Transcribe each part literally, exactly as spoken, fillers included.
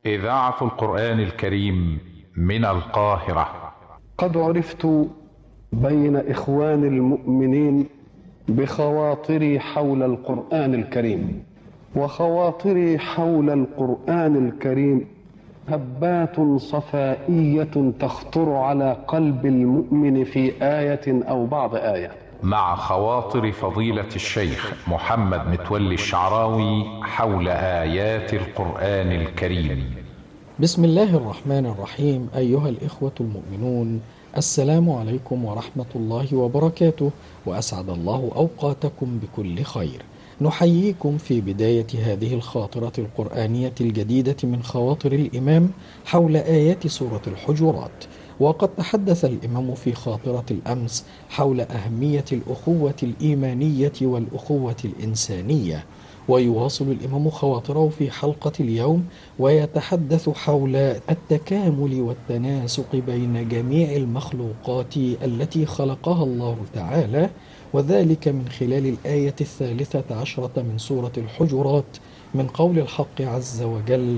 إذاعة القرآن الكريم من القاهرة. قد عرفت بين إخوان المؤمنين بخواطري حول القرآن الكريم، وخواطري حول القرآن الكريم هبات صفائية تخطر على قلب المؤمن في آية أو بعض آية. مع خواطر فضيلة الشيخ محمد متولي الشعراوي حول آيات القرآن الكريم. بسم الله الرحمن الرحيم. أيها الإخوة المؤمنون، السلام عليكم ورحمة الله وبركاته، وأسعد الله أوقاتكم بكل خير. نحييكم في بداية هذه الخاطرة القرآنية الجديدة من خواطر الإمام حول آيات سورة الحجرات. وقد تحدث الإمام في خاطرة الأمس حول أهمية الأخوة الإيمانية والأخوة الإنسانية، ويواصل الإمام خواطره في حلقة اليوم ويتحدث حول التكامل والتناسق بين جميع المخلوقات التي خلقها الله تعالى، وذلك من خلال الآية الثالثة عشرة من سورة الحجرات من قول الحق عز وجل: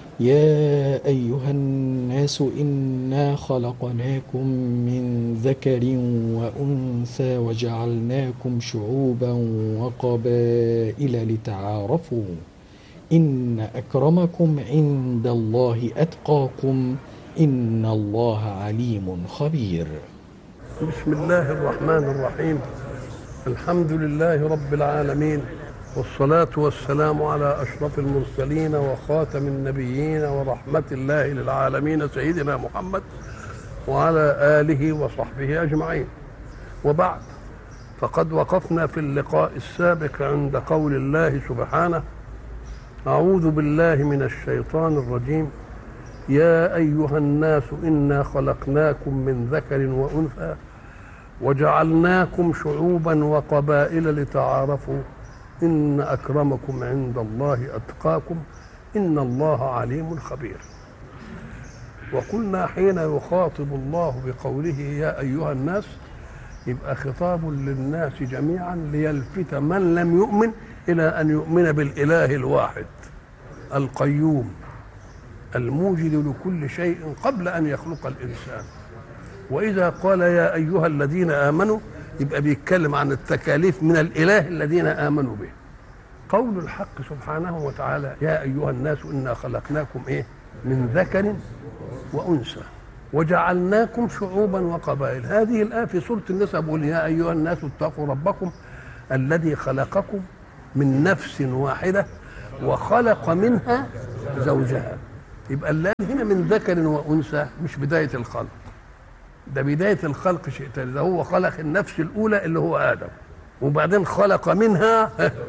يا أيها الناس إنا خلقناكم من ذكر وأنثى وجعلناكم شعوبا وقبائل لتعارفوا إن أكرمكم عند الله أتقاكم إن الله عليم خبير. بسم الله الرحمن الرحيم. الحمد لله رب العالمين، والصلاة والسلام على أشرف المرسلين وخاتم النبيين ورحمة الله للعالمين سيدنا محمد وعلى آله وصحبه أجمعين. وبعد، فقد وقفنا في اللقاء السابق عند قول الله سبحانه: أعوذ بالله من الشيطان الرجيم، يا أيها الناس إنا خلقناكم من ذكر وأنثى وجعلناكم شعوبا وقبائل لتعارفوا إن أكرمكم عند الله أتقاكم إن الله عليم خبير. وقلنا حين يخاطب الله بقوله يا أيها الناس يبقى خطاب للناس جميعا ليلفت من لم يؤمن إلى أن يؤمن بالإله الواحد القيوم الموجد لكل شيء قبل أن يخلق الإنسان. وإذا قال يا أيها الذين آمنوا يبقى بيتكلم عن التكاليف من الإله الذين آمنوا به. قول الحق سبحانه وتعالى يا أيها الناس إنا خلقناكم إيه من ذكر وأنثى وجعلناكم شعوبا وقبائل. هذه الآية في سورة النساء بيقول يا أيها الناس اتقوا ربكم الذي خلقكم من نفس واحدة وخلق منها زوجها. يبقى الله هنا من ذكر وأنثى مش بداية الخلق، ده بداية الخلق شيء تاني. ده هو خلق النفس الأولى اللي هو آدم، وبعدين خلق منها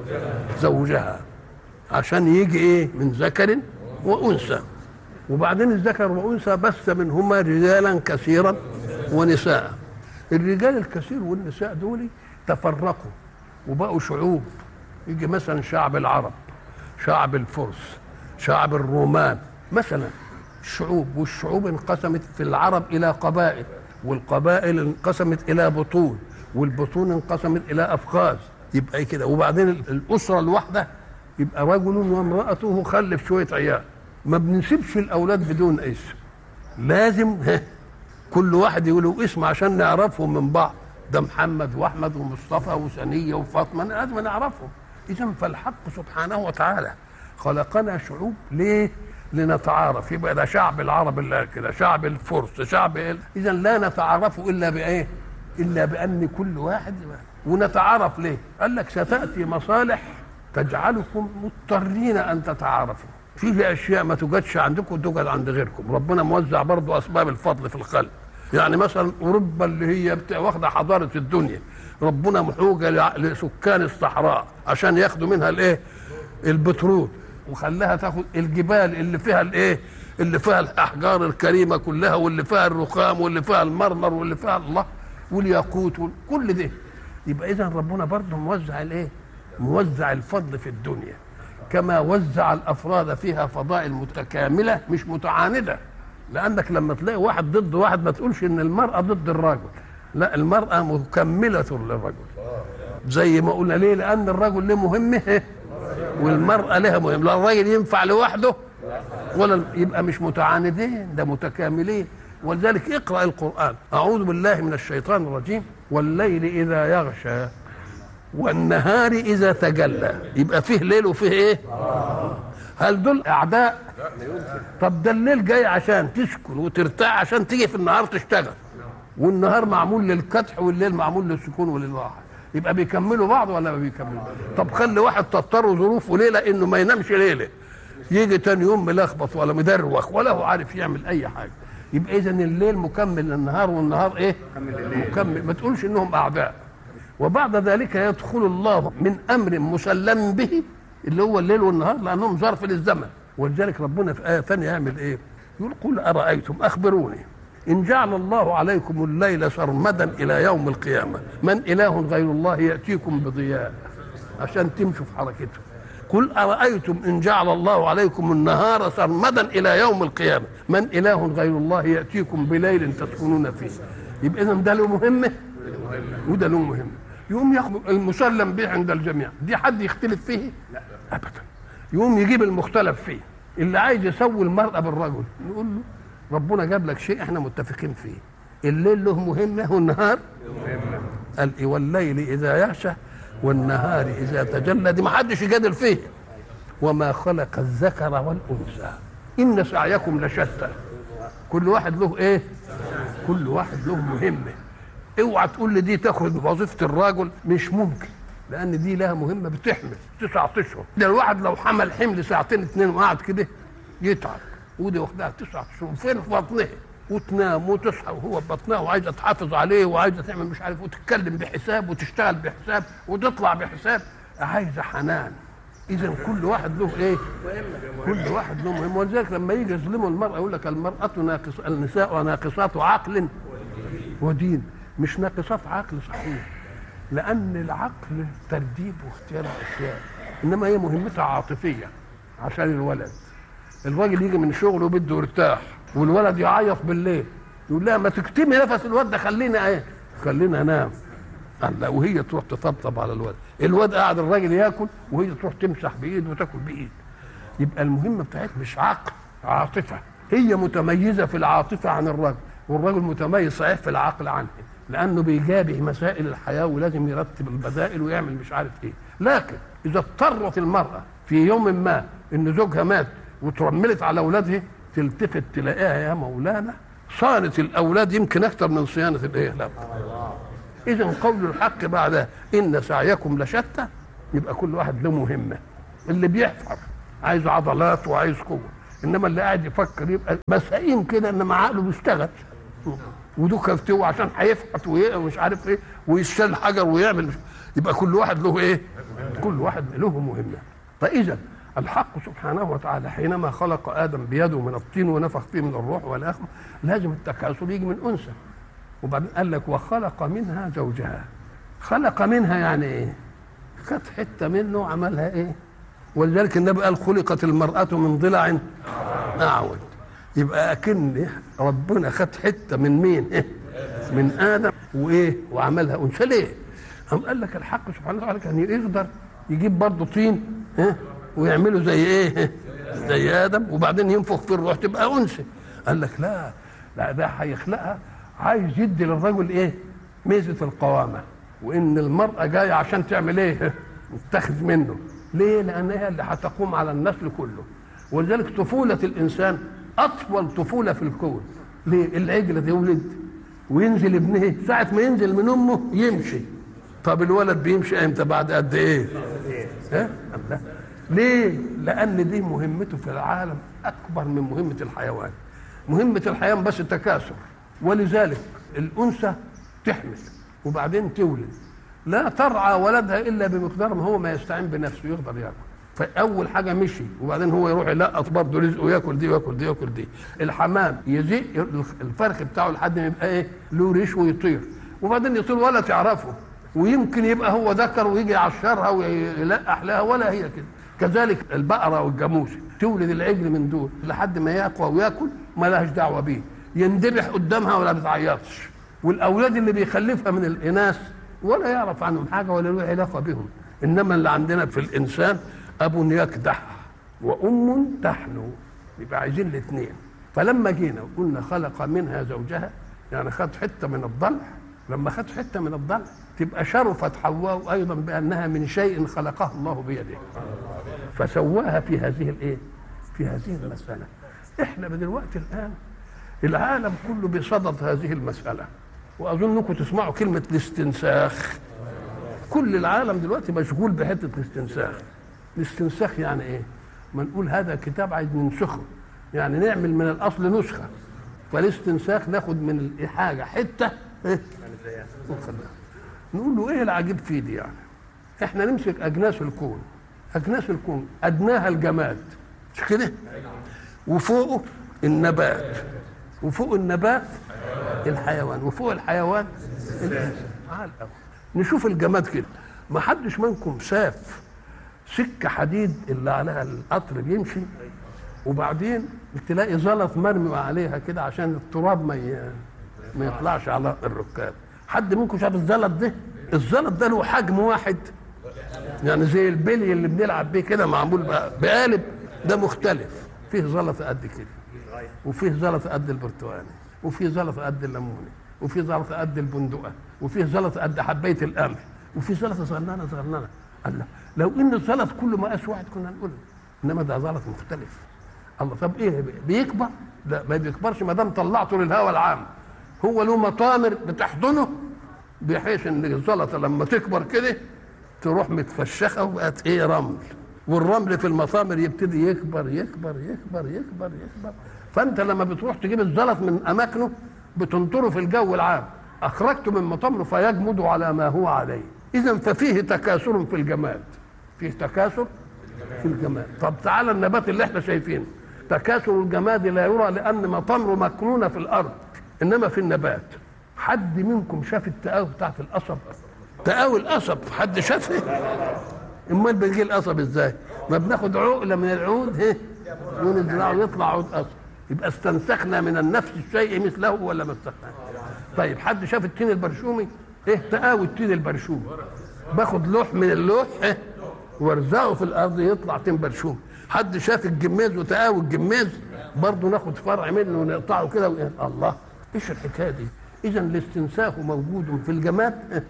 زوجها عشان يجي إيه من ذكر وأنثى. وبعدين الذكر وأنثى بث منهما رجالا كثيرا ونساء. الرجال الكثير والنساء دول تفرقوا وبقوا شعوب. يجي مثلا شعب العرب، شعب الفرس، شعب الرومان مثلا الشعوب. والشعوب انقسمت في العرب إلى قبائل، والقبائل انقسمت إلى بطون، والبطون انقسمت إلى أفخاذ. يبقى كده. وبعدين الأسرة الواحدة يبقى رجل وامرأته خلف شوية عيال. ما بنسيبش الأولاد بدون اسم، لازم كل واحد يقوله اسم عشان نعرفهم من بعض. ده محمد وأحمد ومصطفى وسنية وفاطمة، لازم نعرفهم. إذا فالحق سبحانه وتعالى خلقنا شعوب ليه؟ لنتعارف. يبقى ده شعب العرب اللي كده، شعب الفرس، شعب إيه؟ إذا لا نتعرف إلا بإيه؟ إلا بأن كل واحد. ونتعارف ليه؟ قال لك ستأتي مصالح تجعلكم مضطرين أن تتعارفوا. فيه أشياء ما توجدش عندكم توجد عند غيركم. ربنا موزع برضو أسباب الفضل في الخلق. يعني مثلا أوروبا اللي هي واخدة حضارة الدنيا، ربنا محوجة لسكان الصحراء عشان ياخدوا منها الإيه؟ البترول، وخلاها تاخد الجبال اللي فيها الايه اللي فيها الاحجار الكريمه كلها، واللي فيها الرخام، واللي فيها المرمر، واللي فيها الله والياقوت كل ده. يبقى اذا ربنا برضه موزع الايه موزع الفضل في الدنيا، كما وزع الافراد فيها فضائل متكامله مش متعانده. لانك لما تلاقي واحد ضد واحد ما تقولش ان المراه ضد الرجل، لا، المراه مكمله للرجل. زي ما قلنا ليه؟ لان الرجل له مهمه والمرأة لها مهم. لا الراجل ينفع لوحده ولا يبقى مش متعاندين، ده متكاملين. ولذلك اقرأ القرآن. أعوذ بالله من الشيطان الرجيم. والليل إذا يغشى والنهار إذا تجلى. يبقى فيه ليل وفيه إيه؟ هل دول أعداء؟ طب ده الليل جاي عشان تسكن وترتاح، عشان تيجي في النهار تشتغل، والنهار معمول للكدح والليل معمول للسكون وللراحة. يبقى بيكملوا بعض ولا ما بيكملوا؟ طب خلي واحد تضطر ظروفه ليلة إنه ما ينامش ليلة، يجي تاني يوم ملخبط ولا مدروخ ولا هو عارف يعمل أي حاجة. يبقى إذن الليل مكمل للنهار والنهار إيه؟ مكمل. ما تقولش إنهم أعداء. وبعد ذلك يدخل الله من أمر مسلم به اللي هو الليل والنهار، لأنهم ظرف للزمن. ولذلك ربنا في آية ثانية يعمل إيه؟ يقول قل أرأيتم أخبروني إن جعل الله عليكم الليل سرمدا إلى يوم القيامة من إله غير الله يأتيكم بضياء، عشان تمشوا في حركته. قل أرأيتم إن جعل الله عليكم النهار سرمدا إلى يوم القيامة من إله غير الله يأتيكم بليل تسكنون فيه. يبقى إذن ده له مهمة وده له مهمة. يقوم ياخد المسلم به عند الجميع، دي حد يختلف فيه؟ لا أبدا. يقوم يجيب المختلف فيه، اللي عايز يسوي المرأة بالرجل نقول له ربنا جاب لك شيء احنا متفقين فيه، الليل له مهمة والنهار قال إيه؟ والليل إذا يغشى والنهار إذا تجلى. دي ما حدش يجادل فيه. وما خلق الذكر والأنثى إن سعيكم لشتى. كل واحد له إيه؟ كل واحد له مهمة. اوعى تقول لي دي تاخد وظيفة الراجل، مش ممكن، لأن دي لها مهمة بتحمل تسعة أشهر. ده الواحد لو حمل حمل ساعتين اتنين وقعد كده يتعب، ودي واخدها تسعة أشهر فين في بطنها، وتنام وتصحى وهو في بطنها وعايزة تحافظ عليه وعايزة تعمل مش عارف، وتتكلم بحساب وتشتغل بحساب وتطلع بحساب، عايزة حنان. إذا كل واحد له إيه؟ كل واحد له مهم. ولذلك لما يجي يظلموا المرأة يقول لك المرأة ناقص، النساء ناقصات عقل ودين. مش ناقصات عقل صحيح، لأن العقل ترتيب واختيار الأشياء، إنما هي مهمتها عاطفية عشان الولد. الراجل يجي من شغله بده يرتاح والولد يعيط بالليل، يقول لها ما تكتمي نفس الواد ده، خلينا ايه؟ خلينا انام. لا، وهي تروح تطبطب على الواد. الواد قاعد الراجل ياكل وهي تروح تمسح بايد وتاكل بايد. يبقى المهمه بتاعتها مش عقل، عاطفه. هي متميزه في العاطفه عن الراجل، والراجل متميز صحيح في العقل عنه، لانه بيجابه مسائل الحياه ولازم يرتب البدائل ويعمل مش عارف ايه. لكن اذا اضطرت المراه في يوم ما ان زوجها مات وترملت على اولادها، تلتفت تلاقيها يا مولانا صانت الاولاد يمكن اكثر من صيانه الايه. لا، اذا قول الحق بعد ان سعيكم لشتى، يبقى كل واحد له مهمه. اللي بيحفر عايز عضلات وعايز قوه، انما اللي قاعد يفكر يبقى مسائين كده، انما عقله بيشتغل ودوكه عشان هيفحت ومش عارف ايه ويشيل حجر ويعمل. يبقى كل واحد له ايه؟ كل واحد له مهمه. فاذا الحق سبحانه وتعالى حينما خلق آدم بيده من الطين ونفخ فيه من الروح والآخر، لازم التكاثر يجي من أنثى. وبعدين قال لك وخلق منها زوجها. خلق منها يعني إيه؟ خد حتة منه وعملها إيه؟ ولذلك النبي قال خلقت المرأة من ضلع أعوج. يبقى أكن ربنا خد حتة من مين؟ إيه؟ من آدم وإيه؟ وعملها أنثى. ليه؟ قام قال لك الحق سبحانه وتعالى كان يقدر يجيب برضه طين إيه؟ ويعملوا زي ايه؟ زي ادم، وبعدين ينفخ في الروح تبقى انثى. قال لك لا لا، ده هيخلقها عايز يدي للرجل ايه؟ ميزه القوامه، وان المراه جايه عشان تعمل ايه؟ تتخذ منه. ليه؟ لانها اللي هتقوم على النسل كله. ولذلك طفوله الانسان اطول طفوله في الكون. ليه؟ العجله دي ولد وينزل ابنه، ساعه ما ينزل من امه يمشي. طب الولد بيمشي امتى؟ بعد قد ايه؟ ها؟ لا. ليه؟ لأن دي مهمته في العالم أكبر من مهمة الحيوان. مهمة الحيوان بس التكاثر، ولذلك الأنثى تحمل وبعدين تولد، لا ترعى ولدها إلا بمقدار ما هو ما يستعين بنفسه يقدر ياكل. فأول حاجة مشي، وبعدين هو يروح يلقط برضه رزقه، ياكل دي وياكل دي وياكل دي. الحمام يزيق الفرخ بتاعه لحد ما يبقى إيه؟ له ريش ويطير، وبعدين يطير ولا تعرفه، ويمكن يبقى هو ذكر ويجي يعشرها ويلقح لها ولا هي كده. كذلك البقرة والجاموس تولد العجل من دول لحد ما يقوى وياكل، ما لهاش دعوة بيه، يندبح قدامها ولا بتعيطش. والأولاد اللي بيخلفها من الإناث ولا يعرف عنهم حاجة ولا له علاقة بهم. إنما اللي عندنا في الإنسان أب يكدح وأم تحنو، يبقى عايزين الاثنين. فلما جينا وقلنا خلق منها زوجها، يعني خد حته من الضلع، لما خد حته من الضلع تبقى شرفت حواء ايضا بانها من شيء خلقه الله بيده، فسواها في هذه الايه؟ في هذه المساله. احنا دلوقتي الان العالم كله بصدد هذه المساله، واظنكم تسمعوا كلمه الاستنساخ. كل العالم دلوقتي مشغول بحته الاستنساخ. الاستنساخ يعني ايه؟ ما نقول هذا كتاب عايز ننسخه، يعني نعمل من الاصل نسخه. فالاستنساخ ناخد من حاجه حته ايه؟ نقول له ايه العجيب فيه دي؟ يعني احنا نمسك اجناس الكون، اجناس الكون ادناها الجماد مش كده؟ وفوقه النبات، وفوق النبات الحيوان، وفوق الحيوان الانسان. على الاول نشوف الجماد كده، ما حدش منكم شاف سكه حديد اللي عليها القطر بيمشي وبعدين تلاقي زلط مرمي عليها كده عشان التراب ما ما يطلعش على الركاب؟ حد منكم شاف الزلط ده؟ الزلط ده له حجم واحد، يعني زي البلي اللي بنلعب بيه كده معمول بقالب، ده مختلف. فيه زلط قد كده، وفيه زلط قد البرتقاني، وفيه زلط قد الليموني، وفيه زلط قد البندقه، وفيه زلط قد حبايه القمح، وفيه زلط صغننه صغننه. الله، لو ان الزلط كله مقاس واحد كنا نقول، انما ده زلط مختلف. الله، طب ايه بيكبر؟ لا ما بيكبرش ما دام طلعته للهواء العام. هو له مطامر بتحضنه بحيث ان الزلطه لما تكبر كده تروح متفشخه وبقت ايه؟ رمل. والرمل في المطامر يبتدي يكبر يكبر يكبر يكبر يكبر. فانت لما بتروح تجيب الزلط من اماكنه بتنطره في الجو العام، اخرجته من مطامره فيجمد على ما هو عليه. اذا ففيه تكاثر في الجماد، فيه تكاثر في الجماد. طب تعالى النبات اللي احنا شايفينه، تكاثر الجماد لا يرى لان مطامره مكنونه في الارض، انما في النبات. حد منكم شاف التقاوي بتاعت القصب؟ تقاوي القصب حد شافها؟ امال بنجي القصب ازاي؟ ما بناخد عقله من العود ايه ونزرعه يطلع عود قصب. يبقى استنسخنا من النفس الشيء مثله ولا ما استنسخناش؟ طيب حد شاف التين البرشومي؟ ايه تقاوي التين البرشومي؟ باخد لوح من اللوح ايه وارزعه في الارض يطلع تين برشومي. حد شاف الجميز وتقاوي الجميز؟ برضه ناخد فرع منه ونقطعه كده و... الله، ايش الحكايه دي؟ اذا الاستنساخ موجود في الجماد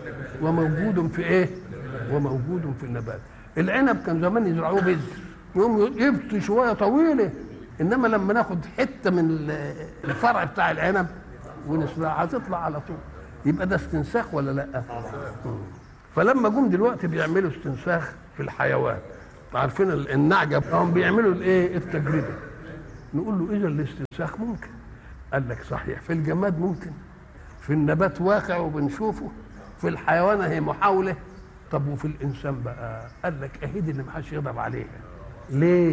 وموجود في ايه؟ وموجود في النبات. العنب كان زمان يزرعوه بذر، يقوم يبطي شويه طويله، انما لما ناخد حته من الفرع بتاع العنب ونسرعها تطلع على طول. يبقى ده استنساخ ولا لا؟ فلما جم دلوقتي بيعملوا استنساخ في الحيوان، عارفين النعجه هم بيعملوا الايه؟ التجربه. نقول له اذا الاستنساخ ممكن. قال لك صحيح، في الجماد ممكن، في النبات واقع وبنشوفه، في الحيوان هي محاوله. طب وفي الانسان بقى؟ قال لك اهيدي اللي ما حدش يقدر عليها. ليه؟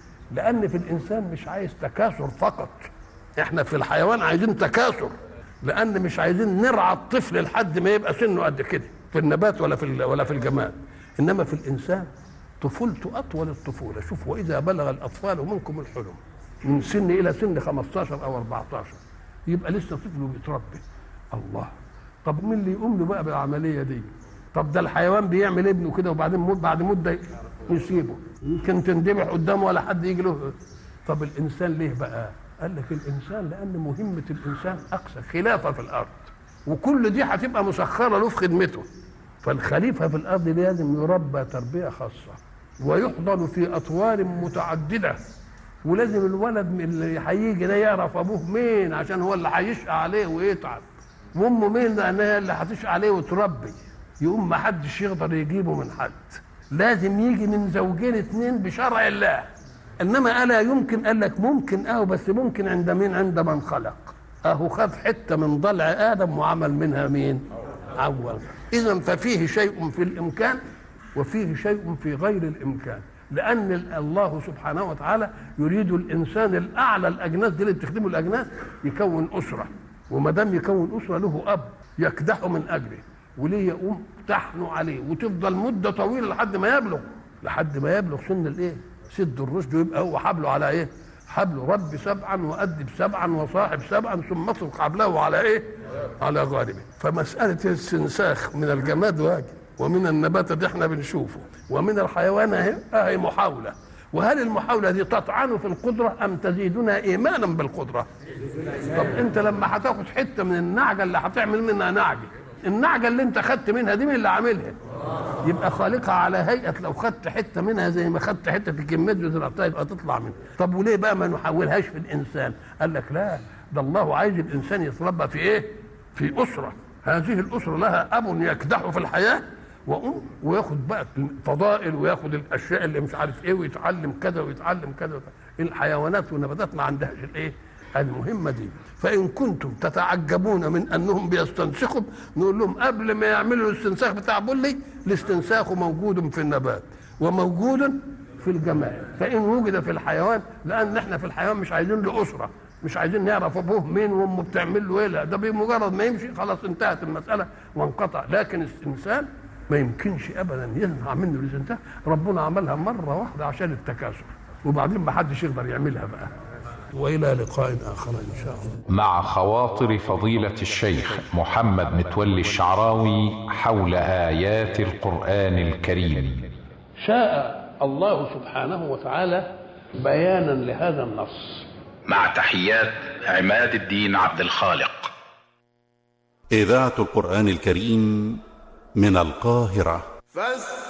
لان في الانسان مش عايز تكاثر فقط، احنا في الحيوان عايزين تكاثر، لان مش عايزين نرعى الطفل لحد ما يبقى سنه قد كده في النبات ولا في ولا في الجماد. انما في الانسان طفولته اطول الطفوله. شوف، واذا بلغ الاطفال منكم الحلم من سن الى سن خمستاشر او اربعتاشر يبقى لسه طفل وبيتربي. الله، طب مين اللي يقوم له بقى بالعمليه دي؟ طب ده الحيوان بيعمل ابنه كده وبعدين مد بعد مده يسيبه، يمكن تندبح قدامه ولا حد يجي له. طب الانسان ليه بقى؟ قال لك الانسان لان مهمه الانسان اقصى خلافه في الارض، وكل دي هتبقى مسخره له في خدمته. فالخليفه في الارض لازم يربى تربيه خاصه ويحضن في اطوار متعدده، ولازم الولد اللي هيجي ده يعرف ابوه مين عشان هو اللي هيشقى عليه ويتعب، وامه مين لان هي اللي هتشقى عليه وتربي. يقوم ما حدش يقدر يجيبه من حد، لازم يجي من زوجين اثنين بشرع الله. انما الا يمكن؟ قال لك ممكن اه، بس ممكن عند مين؟ عند من خلق. اهو خد حته من ضلع ادم وعمل منها مين؟ عوض. اذا ففيه شيء في الامكان وفيه شيء في غير الامكان، لان الله سبحانه وتعالى يريد الانسان الاعلى، الاجناس دي اللي بتخدمه الاجناس، يكون اسره، وما دام يكون اسره له اب يكدحه من اجله وليه يقوم تحنوا عليه وتفضل مده طويله لحد ما يبلغ لحد ما يبلغ سن الايه؟ سد الرشد، ويبقى هو حبله على ايه؟ حبله رب سبعا وادب سبعا وصاحب سبعا ثم اطلق حبله على ايه؟ على غاربه. فمساله الاستنساخ من الجماد واجب، ومن النبات دي احنا بنشوفه، ومن الحيوان اهي اهي محاوله. وهل المحاولة دي تطعن في القدرة أم تزيدنا إيمانا بالقدرة؟ طب أنت لما هتاخد حتة من النعجة اللي هتعمل منها نعجة، النعجة اللي أنت خدت منها دي مين اللي عاملها؟ يبقى خالقها على هيئة لو خدت حتة منها زي ما خدت حتة الكمية وزرعتها يبقى تطلع منها. طب وليه بقى ما نحولهاش في الإنسان؟ قال لك لا، ده الله عايز الإنسان يتربى في إيه؟ في أسرة، هذه الأسرة لها أب يكدح في الحياة وأم، وياخد بقى الفضائل وياخد الأشياء اللي مش عارف إيه ويتعلم كذا ويتعلم كذا. الحيوانات والنباتات ما عندهاش الإيه؟ المهمة دي. فإن كنتم تتعجبون من أنهم بيستنسخوا، نقول لهم قبل ما يعملوا الاستنساخ بتاع بولي، الاستنساخ موجود في النبات وموجود في الجماد، فإن وجد في الحيوان، لأن احنا في الحيوان مش عايزين له أسرة، مش عايزين نعرف ابوه مين وامه بتعمل له ايه، لا ده بمجرد ما يمشي خلاص انتهت المساله وانقطع. لكن الانسان ما يمكنش ابدا يصنع منه الاستنساخ، ربنا عملها مره واحده عشان التكاثر، وبعدين ما حدش يقدر يعملها بقى. والى لقاء اخر ان شاء الله. مع خواطر فضيلة الشيخ محمد متولي الشعراوي حول آيات القرآن الكريم. شاء الله سبحانه وتعالى بيانا لهذا النص. مع تحيات عماد الدين عبد الخالق. إذاعة القرآن الكريم من القاهرة.